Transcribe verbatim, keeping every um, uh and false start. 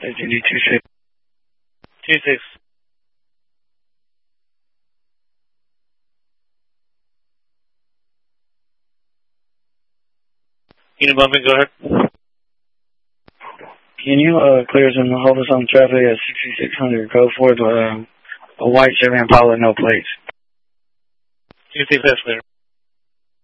Virginia two six. two six. Unit bumping, go ahead. Can you uh, clear some hold us on traffic at sixty-six hundred code four with uh, a white Chevy Impala, no plates? two six, that's clear.